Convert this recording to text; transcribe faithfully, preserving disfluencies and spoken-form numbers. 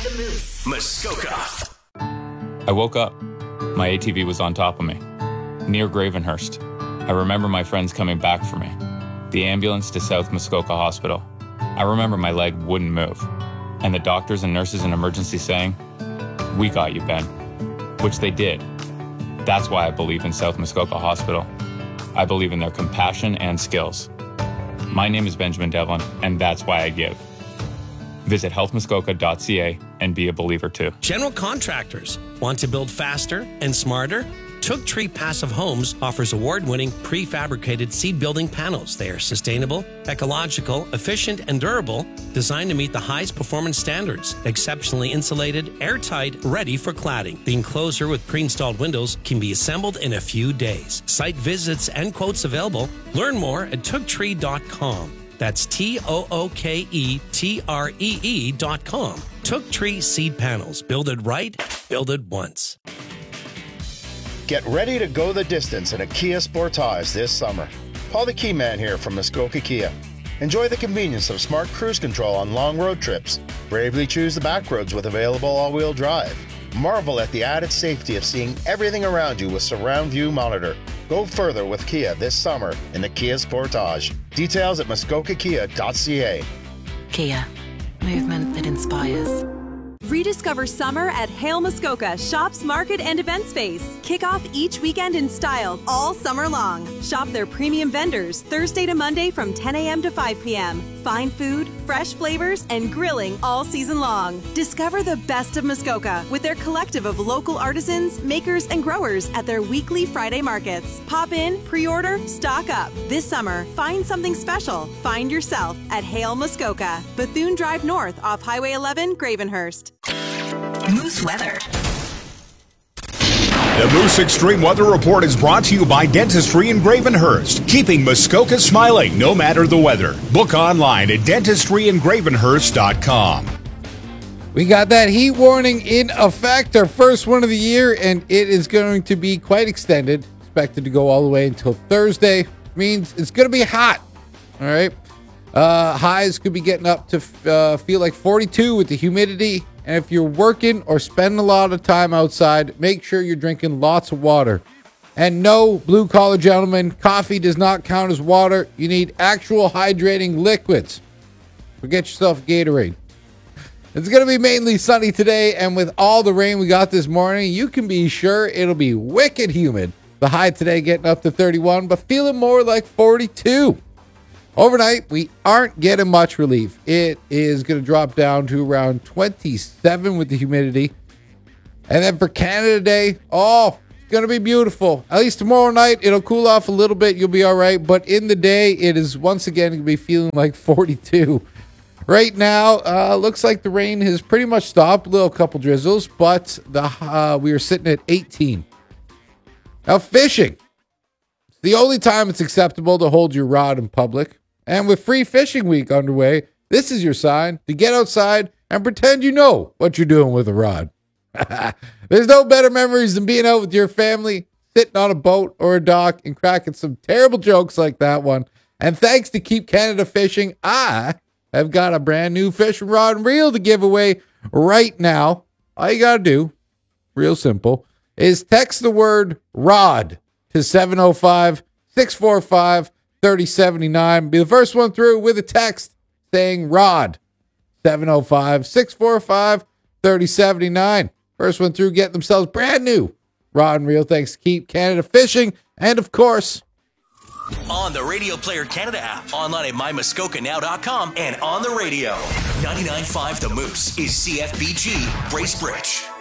The Moose. Muskoka. I woke up. My A T V was on top of me, near Gravenhurst. I remember my friends coming back for me. The ambulance to South Muskoka Hospital. I remember my leg wouldn't move. And the doctors and nurses in emergency saying, "We got you, Ben." Which they did. That's why I believe in South Muskoka Hospital. I believe in their compassion and skills. My name is Benjamin Devlin, and that's why I give. Visit health muskoka dot c a and be a believer too. General contractors want to build faster and smarter? Took Tree Passive Homes offers award-winning prefabricated seed building panels. They are sustainable, ecological, efficient, and durable, designed to meet the highest performance standards. Exceptionally insulated, airtight, ready for cladding. The enclosure with pre-installed windows can be assembled in a few days. Site visits and quotes available. Learn more at took tree dot com. That's T O O K E T R E E dot com. Took Tree Seed Panels. Build it right, build it once. Get ready to go the distance in a Kia Sportage this summer. Paul the Key Man here from Muskoka Kia. Enjoy the convenience of smart cruise control on long road trips. Bravely choose the back roads with available all-wheel drive. Marvel at the added safety of seeing everything around you with surround view monitor. Go further with Kia this summer in the Kia Sportage. Details at muskoka kia dot c a. Kia. Movement that inspires. Rediscover summer at Hale Muskoka Shops, Market, and Event Space. Kick off each weekend in style all summer long. Shop their premium vendors Thursday to Monday from ten a.m. to five p.m. Fine food, fresh flavors, and grilling all season long. Discover the best of Muskoka with their collective of local artisans, makers, and growers at their weekly Friday markets. Pop in, pre-order, stock up. This summer, find something special. Find yourself at Hale Muskoka. Bethune Drive North off Highway eleven, Gravenhurst. Moose weather. The Moose Extreme Weather Report is brought to you by Dentistry in Gravenhurst, keeping Muskoka smiling no matter the weather. Book online at dentistry in gravenhurst dot com. We got that heat warning in effect, our first one of the year, and it is going to be quite extended. Expected to go all the way until Thursday. Means it's going to be hot. All right. Uh, highs could be getting up to uh, feel like forty-two with the humidity. And if you're working or spending a lot of time outside, make sure you're drinking lots of water. And no, blue collar gentlemen, coffee does not count as water. You need actual hydrating liquids. Forget yourself a Gatorade. It's going to be mainly sunny today, and with all the rain we got this morning, you can be sure it'll be wicked humid. The high today getting up to thirty-one, but feeling more like forty-two. Overnight, we aren't getting much relief. It is going to drop down to around twenty-seven with the humidity. And then for Canada Day, oh, it's going to be beautiful. At least tomorrow night, it'll cool off a little bit. You'll be all right. But in the day, it is once again going to be feeling like forty-two. Right now, uh, looks like the rain has pretty much stopped. A little couple drizzles, but the uh, we are sitting at eighteen. Now, fishing. It's the only time it's acceptable to hold your rod in public. And with Free Fishing Week underway, this is your sign to get outside and pretend you know what you're doing with a rod. There's no better memories than being out with your family, sitting on a boat or a dock and cracking some terrible jokes like that one. And thanks to Keep Canada Fishing, I have got a brand new fishing rod and reel to give away right now. All you got to do, real simple, is text the word ROD to seven oh five, six four five, thirty seventy-nine. Be the first one through with a text saying ROD. seven oh five, six four five, thirty seventy-nine. First one through getting themselves brand new rod and reel. Thanks to Keep Canada Fishing. And of course, on the Radio Player Canada app, online at my muskoka now dot com, and on the radio. ninety-nine point five The Moose is C F B G Bracebridge.